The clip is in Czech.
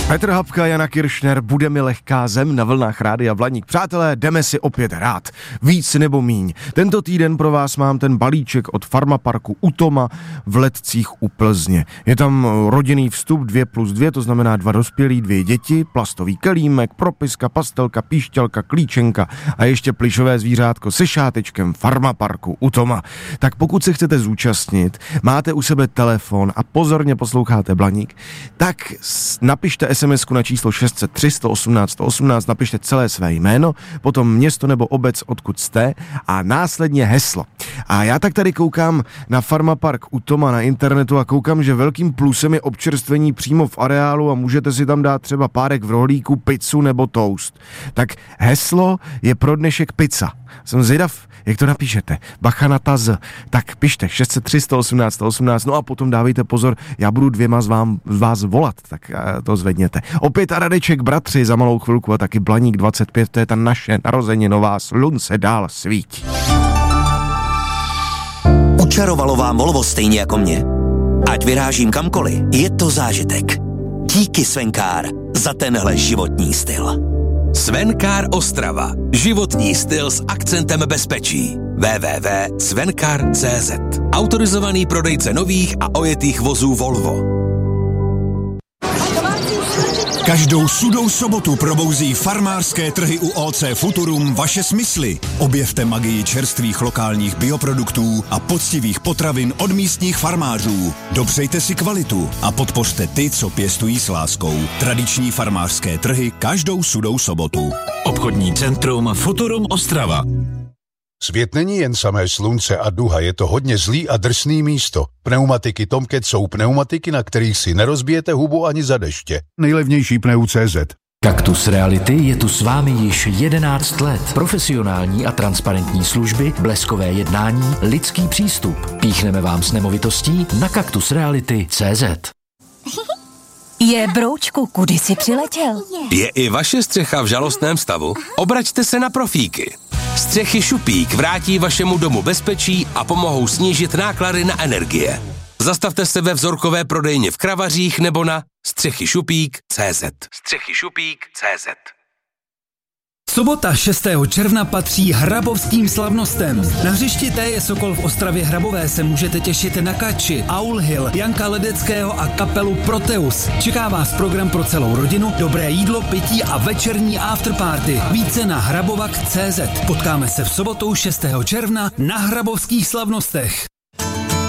Petr Habka, Jana Kiršner, Bude mi lehká zem na vlnách Rádia Blaník. Přátelé, jdeme si opět hrát. Víc nebo míň. Tento týden pro vás mám ten balíček od Farmaparku u Toma v Letcích u Plzně. Je tam rodinný vstup 2+2, to znamená 2 dospělí, 2 děti, plastový kelímek, propiska, pastelka, píšťalka, klíčenka a ještě plyšové zvířátko se šátečkem Farmaparku u Toma. Tak pokud se chcete zúčastnit, máte u sebe telefon a pozorně posloucháte Blaník, tak napište SMS-ku na číslo 603 118 118, napište celé své jméno, potom město nebo obec, odkud jste a následně heslo. A já tak tady koukám na Farmapark u Toma na internetu a koukám, že velkým plusem je občerstvení přímo v areálu a můžete si tam dát třeba párek v rohlíku, pizzu nebo toast. Tak heslo je pro dnešek pizza. Jsem zvědav, jak to napíšete. Bacha na ta Z. Tak pište 603 118 118, no a potom dávejte pozor, já budu 2 z vás volat, tak to zvedněte. Opět a Radeček, bratři, za malou chvilku a taky Blaník 25, to je ta naše narozeninová, slunce dál svítí. Učarovalo vám Volvo stejně jako mě? Ať vyrážím kamkoliv, je to zážitek. Díky Svencar za tenhle životní styl. Svencar Ostrava. Životní styl s akcentem bezpečí. www.svencar.cz. Autorizovaný prodejce nových a ojetých vozů Volvo. Každou sudou sobotu probouzí farmářské trhy u OC Futurum vaše smysly. Objevte magii čerstvých lokálních bioproduktů a poctivých potravin od místních farmářů. Dopřejte si kvalitu a podpořte ty, co pěstují s láskou. Tradiční farmářské trhy každou sudou sobotu. Obchodní centrum Futurum Ostrava. Svět není jen samé slunce a duha, je to hodně zlý a drsný místo. Pneumatiky Tomcat jsou pneumatiky, na kterých si nerozbijete hubu ani za deště. Nejlevnější pneu.cz. Kaktus Reality je tu s vámi již 11 let. Profesionální a transparentní služby, bleskové jednání, lidský přístup. Píchneme vám s nemovitostí na kaktusreality.cz. Broučku, kudy jsi přiletěl? Je i vaše střecha v žalostném stavu? Obraťte se na Profíky. Střechy Šupík vrátí vašemu domu bezpečí a pomohou snížit náklady na energie. Zastavte se ve vzorkové prodejně v Kravařích nebo na střechyšupík.cz. Střechyšupík.cz. Sobota 6. června patří hrabovským slavnostem. Na hřišti TJ Sokol v Ostravě Hrabové se můžete těšit na Kači, Aul Hill, Janka Ledeckého a kapelu Proteus. Čeká vás program pro celou rodinu, dobré jídlo, pití a večerní afterparty. Více na hrabovak.cz. Potkáme se v sobotu 6. června na hrabovských slavnostech.